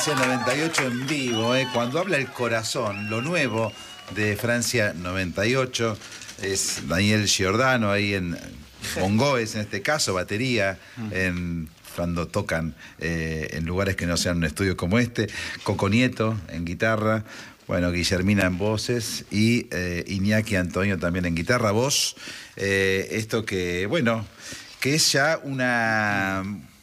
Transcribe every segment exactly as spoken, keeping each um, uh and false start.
Francia noventa y ocho en vivo, ¿eh? Cuando habla el corazón, lo nuevo de Francia noventa y ocho, es Daniel Giordano ahí en bongoes, en este caso, batería, en, cuando tocan eh, en lugares que no sean un estudio como este, Coco Nieto en guitarra, bueno, Guillermina en voces y eh, Iñaki Antonio también en guitarra, voz, eh, esto que, bueno, que es ya una...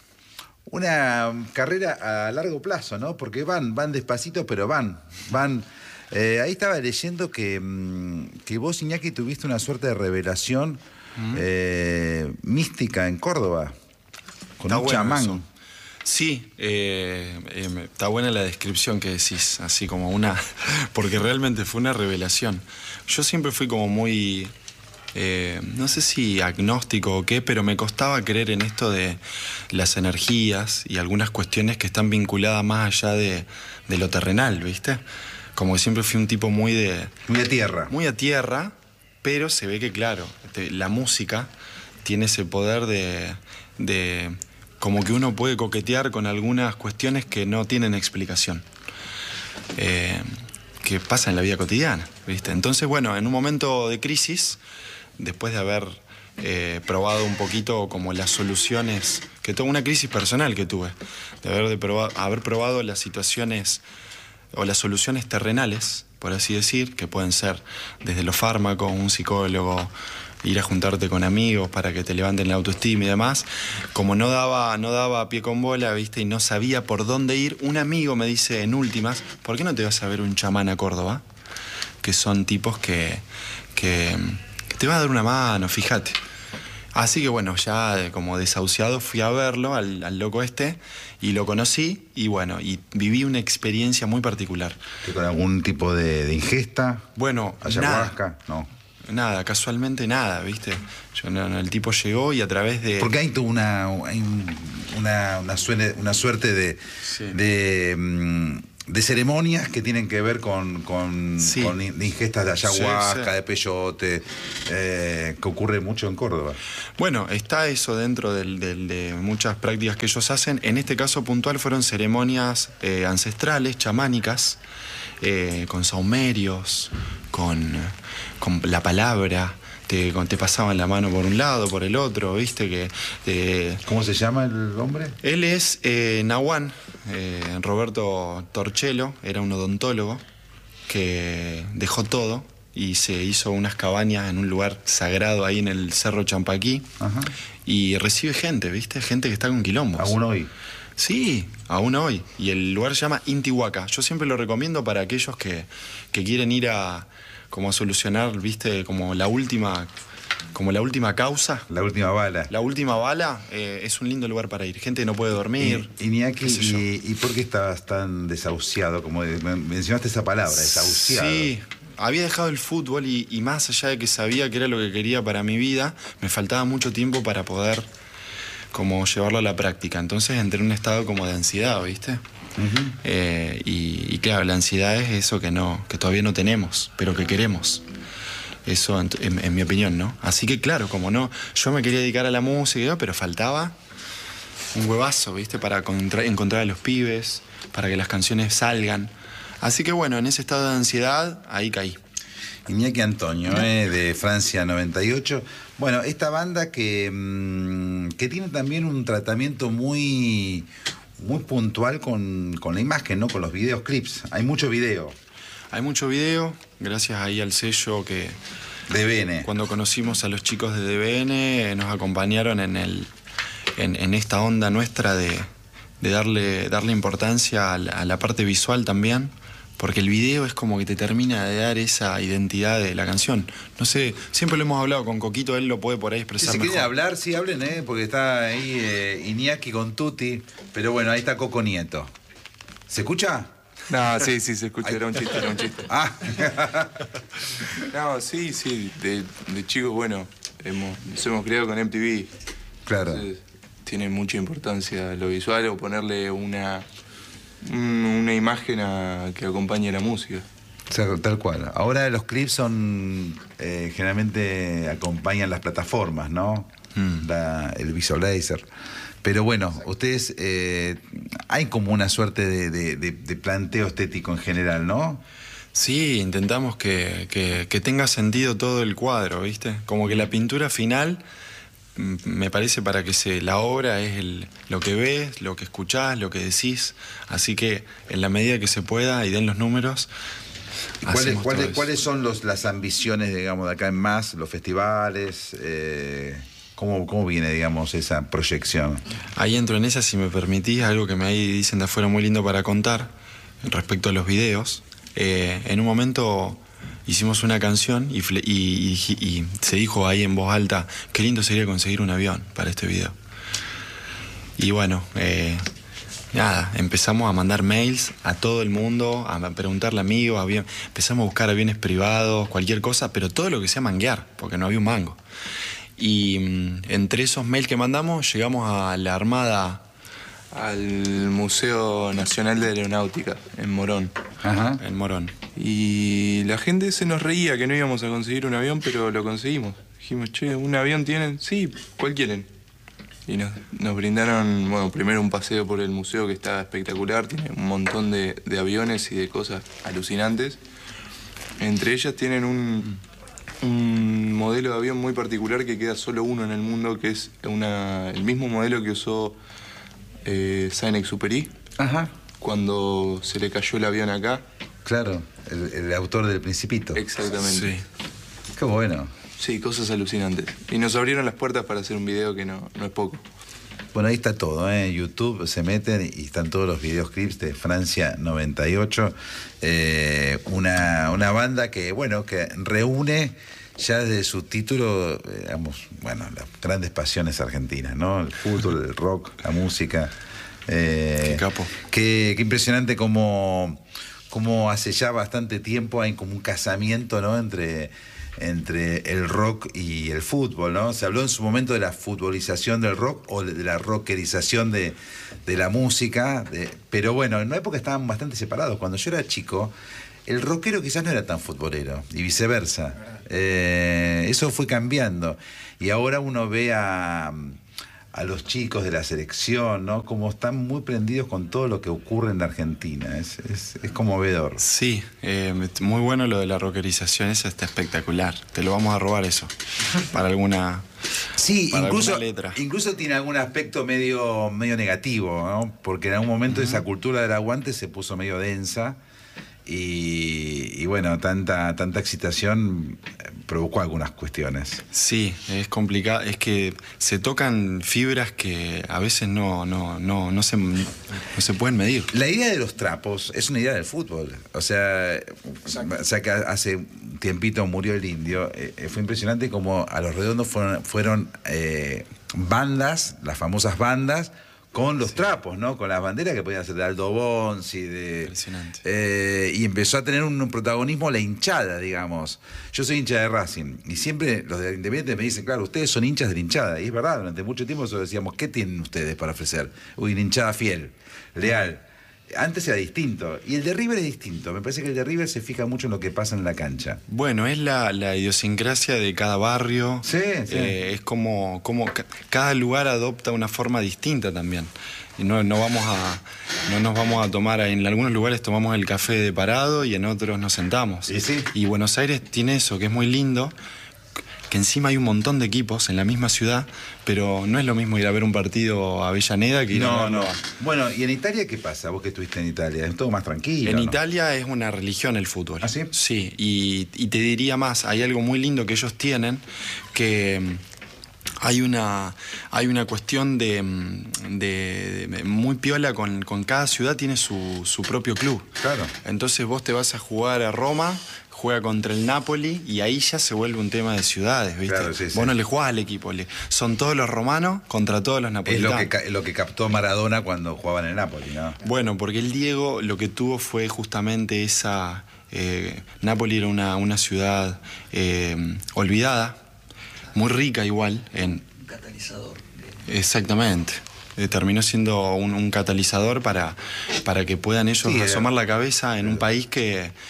Una carrera a largo plazo, ¿no? Porque van, van despacito, pero van, van. Eh, ahí estaba leyendo que, que vos, Iñaki, tuviste una suerte de revelación uh-huh. eh, mística en Córdoba, con está un bueno chamán. Eso. Sí, eh, eh, está buena la descripción que decís, así como una... Porque realmente fue una revelación. Yo siempre fui como muy... Eh, no sé si agnóstico o qué, pero me costaba creer en esto de las energías y algunas cuestiones que están vinculadas más allá de, de lo terrenal, ¿viste? Como que siempre fui un tipo muy de... Muy a tierra. Muy a tierra, pero se ve que, claro, te, la música tiene ese poder de, de... como que uno puede coquetear con algunas cuestiones que no tienen explicación. Eh, que pasa en la vida cotidiana, ¿viste? Entonces, bueno, en un momento de crisis... después de haber eh, probado un poquito como las soluciones, que toda una crisis personal que tuve, de haber, de probar, haber probado las situaciones o las soluciones terrenales, por así decir, que pueden ser desde los fármacos, un psicólogo, ir a juntarte con amigos para que te levanten la autoestima y demás, como no daba, no daba pie con bola, ¿viste? Y no sabía por dónde ir, un amigo me dice en últimas, ¿por qué no te vas a ver un chamán a Córdoba? Que son tipos que... que te va a dar una mano, fíjate. Así que bueno, ya como desahuciado fui a verlo, al, al loco este, y lo conocí, y bueno, y viví una experiencia muy particular. ¿Con algún tipo de, de ingesta? Bueno, ayahuasca, no. Nada, casualmente nada, ¿viste? Yo, no, no, el tipo llegó y a través de... Porque hay una, hay una, una, suene, una suerte de... Sí. de um, de ceremonias que tienen que ver con, con, sí. con ingestas de ayahuasca, sí, sí. de peyote, eh, que ocurre mucho en Córdoba. Bueno, está eso dentro del, del, de muchas prácticas que ellos hacen. En este caso puntual fueron ceremonias eh, ancestrales, chamánicas, eh, con saumerios, con, con la palabra. Te, te pasaban la mano por un lado, por el otro, ¿viste? Que, eh, ¿Cómo se llama el hombre? Él es eh, Nahuán, eh, Roberto Torchelo, era un odontólogo que dejó todo y se hizo unas cabañas en un lugar sagrado ahí en el Cerro Champaquí. Ajá. Y recibe gente, ¿viste? Gente que está con quilombos. ¿Aún hoy? Sí, aún hoy. Y el lugar se llama Intihuaca. Yo siempre lo recomiendo para aquellos que, que quieren ir a... como a solucionar, viste, como la última, como la última causa. La última bala. La última bala, eh, es un lindo lugar para ir. Gente no puede dormir. Y, Iñaki, y, ¿y por qué estabas tan desahuciado? Como mencionaste esa palabra, desahuciado. Sí, había dejado el fútbol y, y más allá de que sabía que era lo que quería para mi vida, me faltaba mucho tiempo para poder como llevarlo a la práctica. Entonces entré en un estado como de ansiedad, ¿viste? Uh-huh. eh, y, y claro, la ansiedad es eso que no que todavía no tenemos, pero que queremos. Eso en, en, en mi opinión, ¿no? Así que claro, como no, yo me quería dedicar a la música, pero faltaba un huevazo, ¿viste? Para contra, encontrar a los pibes, para que las canciones salgan. Así que bueno, en ese estado de ansiedad, ahí caí. Iñaki Antonio, eh, de Francia noventa y ocho. Bueno, esta banda que, mmm, que tiene también un tratamiento muy... muy puntual con, con la imagen, ¿no? Con los videos, clips. Hay mucho video. Hay mucho video, gracias ahí al sello que... D B N. Cuando conocimos a los chicos de D B N, nos acompañaron en, el, en, en esta onda nuestra de, de darle, darle importancia a la, a la parte visual también, porque el video es como que te termina de dar esa identidad de la canción. No sé, siempre lo hemos hablado con Coquito, él lo puede por ahí expresar si mejor. Si quieren hablar, sí hablen, ¿eh? Porque está ahí eh, Iñaki con Tuti, pero bueno, ahí está Coco Nieto. ¿Se escucha? No, sí, sí, se escucha, era un chiste, era un chiste. Ah. No, sí, sí, de, de chicos, bueno, hemos, nos hemos criado con M T V. Claro. Entonces, tiene mucha importancia lo visual o ponerle una... una imagen a, que acompañe la música. O sea, tal cual. Ahora los clips son... Eh, generalmente acompañan las plataformas, ¿no? Mm. La, el visualizer. Pero bueno, ustedes, eh, hay como una suerte de, de, de, de planteo estético en general, ¿no? Sí, intentamos que, que, que tenga sentido todo el cuadro, ¿viste? Como que la pintura final, me parece para que se la obra es el, lo que ves, lo que escuchás, lo que decís. Así que en la medida que se pueda y den los números. ¿Cuáles, cuáles, ¿Cuáles son los, las ambiciones, digamos, de acá en más? ¿Los festivales? Eh, ¿cómo, ¿Cómo viene, digamos, esa proyección? Í entro en esa, si me permitís, algo que me ahí dicen de afuera muy lindo para contar respecto a los videos. Eh, en un momento hicimos una canción y, y, y, y se dijo ahí en voz alta, qué lindo sería conseguir un avión para este video. Y bueno, eh, nada, empezamos a mandar mails a todo el mundo, a preguntarle a amigos, avión, empezamos a buscar aviones privados, cualquier cosa, pero todo lo que sea manguear, porque no había un mango. Y mm, entre esos mails que mandamos, llegamos a la Armada. Al Museo Nacional de Aeronáutica, en Morón. Ajá. En Morón. Y la gente se nos reía que no íbamos a conseguir un avión, pero lo conseguimos. Dijimos, che, ¿un avión tienen? Sí, ¿cuál quieren? Y nos, nos brindaron, bueno, primero un paseo por el museo que está espectacular, tiene un montón de, de aviones y de cosas alucinantes. Entre ellas tienen un, un modelo de avión muy particular que queda solo uno en el mundo, que es una, el mismo modelo que usó eh, Saint-Exupéry. Ajá. Cuando se le cayó el avión acá. Claro, el, el autor del Principito. Exactamente. Sí. Qué bueno. Sí, cosas alucinantes. Y nos abrieron las puertas para hacer un video que no, no es poco. Bueno, ahí está todo, ¿eh? YouTube se meten y están todos los videoclips de Francia noventa y ocho. Eh, una, una banda que, bueno, que reúne ya desde su título, digamos, bueno, las grandes pasiones argentinas, ¿no? El fútbol, el rock, la música. Eh, qué capo. Qué, qué impresionante como, como hace ya bastante tiempo hay como un casamiento, ¿no? Entre... entre el rock y el fútbol, ¿no? Se habló en su momento de la futbolización del rock o de la rockerización de, de la música, de, pero bueno, en una época estaban bastante separados. Cuando yo era chico, el rockero quizás no era tan futbolero, y viceversa. Eh, eso fue cambiando, y ahora uno ve a... a los chicos de la selección, ¿no? Como están muy prendidos con todo lo que ocurre en la Argentina. Es, es, es conmovedor. Sí, eh, muy bueno lo de la rockerización, eso está espectacular. Te lo vamos a robar eso, para alguna, sí, para incluso, alguna letra. Incluso tiene algún aspecto medio, medio negativo, ¿no? Porque en algún momento uh-huh. esa cultura del aguante se puso medio densa. Y, y bueno, tanta, tanta excitación provocó algunas cuestiones. Sí, es complicado, es que se tocan fibras que a veces no, no, no, no, se, no se pueden medir. La idea de los trapos es una idea del fútbol. O sea, o sea que hace un tiempito murió el Indio. Eh, fue impresionante como a los redondos fueron, fueron eh, bandas, las famosas bandas, con los sí. trapos, ¿no? Con las banderas que podían ser de Aldo Bonzi, de... Impresionante. Eh, y empezó a tener un protagonismo la hinchada, digamos. Yo soy hincha de Racing, y siempre los de Independiente me dicen, claro, ustedes son hinchas de la hinchada. Y es verdad, durante mucho tiempo nosotros decíamos, ¿qué tienen ustedes para ofrecer? Uy, una hinchada fiel, leal. Antes era distinto, y el de River es distinto. Me parece que el de River se fija mucho en lo que pasa en la cancha. Bueno, es la, la idiosincrasia de cada barrio. Sí, sí. Eh, es como, como ca cada lugar adopta una forma distinta también. Y no, no, vamos a, no nos vamos a tomar, en algunos lugares tomamos el café de parado y en otros nos sentamos. ¿Sí, sí? Y Buenos Aires tiene eso, que es muy lindo, que encima hay un montón de equipos en la misma ciudad, pero no es lo mismo ir a ver un partido a Avellaneda que ir no, a... No, no. Bueno, ¿y en Italia qué pasa? Vos que estuviste en Italia, es todo más tranquilo, En ¿no? Italia es una religión el fútbol. ¿Ah, sí? Sí, y, y te diría más, hay algo muy lindo que ellos tienen, que hay una, hay una cuestión de, de, de muy piola, con, con cada ciudad tiene su, su propio club. Claro. Entonces vos te vas a jugar a Roma, juega contra el Napoli y ahí ya se vuelve un tema de ciudades, ¿viste? Claro, sí, sí. Vos no le jugás al equipo, le, son todos los romanos contra todos los napolitanos. Es lo que, lo que captó Maradona cuando jugaba en el Napoli, ¿no? Bueno, porque el Diego lo que tuvo fue justamente esa... Eh, Napoli era una, una ciudad eh, olvidada, muy rica igual. En, un catalizador. Exactamente. Eh, terminó siendo un, un catalizador para, para que puedan ellos sí, asomar la cabeza en un país que...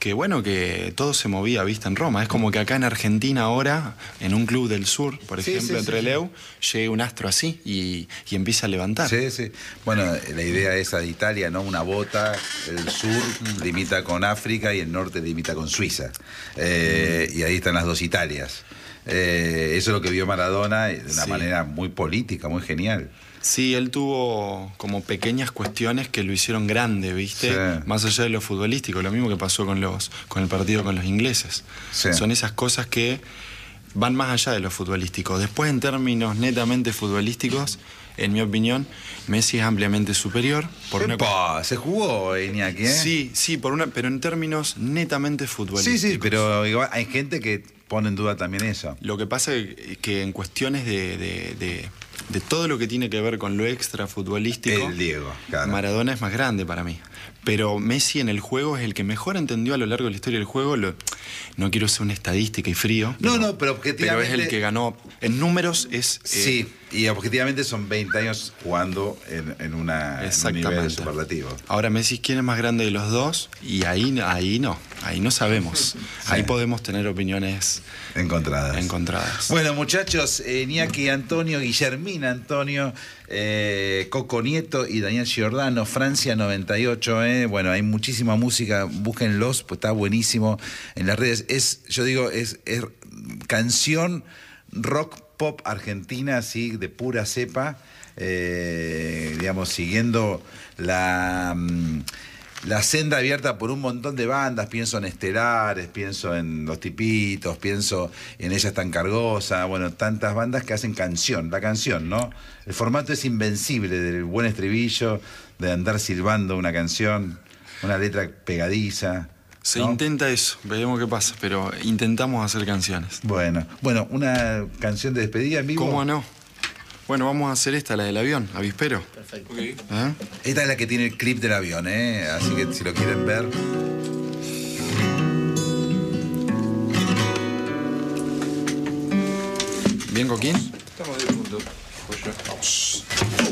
que bueno, que todo se movía, viste, en Roma. Es como que acá en Argentina ahora, en un club del sur, por Sí, ejemplo, sí, en sí, Trelew, llega un astro así y, y empieza a levantar. Sí, sí. Bueno, la idea esa de Italia, ¿no? Una bota, el sur limita con África y el norte limita con Suiza. Eh, y ahí están las dos Italias. Eh, eso es lo que vio Maradona de una Sí. manera muy política, muy genial. Sí, él tuvo como pequeñas cuestiones que lo hicieron grande, ¿viste? Sí. Más allá de lo futbolístico, lo mismo que pasó con los con el partido con los ingleses. Sí. Son esas cosas que van más allá de lo futbolístico. Después, en términos netamente futbolísticos, en mi opinión, Messi es ampliamente superior. Por una... Epa, se jugó Iñaki, ¿eh? Sí, sí, por una... pero en términos netamente futbolísticos. Sí, sí, pero igual hay gente que pone en duda también eso. Lo que pasa es que en cuestiones de, de, de, de todo lo que tiene que ver con lo extra futbolístico, El Diego, claro. Maradona es más grande para mí. Pero Messi en el juego es el que mejor entendió a lo largo de la historia del juego. Lo, no quiero ser una estadística y frío. No, pero, no, pero objetivamente... Pero es el que ganó. En números es... eh, Sí, y objetivamente son veinte años jugando en, en, una, en un Exactamente. nivel superlativo. Ahora Messi, ¿quién es más grande de los dos? Y ahí, ahí no, ahí no sabemos. Ahí podemos tener opiniones Encontradas. encontradas. Bueno, muchachos, eh, Iñaki Antonio, Guillermina Antonio, eh, Coco Nieto y Daniel Giordano, Francia noventa y ocho, eh. Bueno, hay muchísima música, búsquenlos, pues está buenísimo en las redes. Es, yo digo, es, es canción rock pop argentina, así, de pura cepa, eh, digamos, siguiendo la... mm, la senda abierta por un montón de bandas. Pienso en Estelares, pienso en Los Tipitos, pienso en Ella es tan cargosa, bueno, tantas bandas que hacen canción, la canción, ¿no? El formato es invencible del buen estribillo, de andar silbando una canción, una letra pegadiza. Se ¿no? intenta eso, veremos qué pasa, pero intentamos hacer canciones. Bueno, bueno, una canción de despedida en vivo. ¿Cómo no? Bueno, vamos a hacer esta, la del avión, avispero. Perfecto. ¿Eh? Esta es la que tiene el clip del avión, ¿eh? Así que si lo quieren ver... ¿Bien, Coquín? Estamos de punto. Pollo.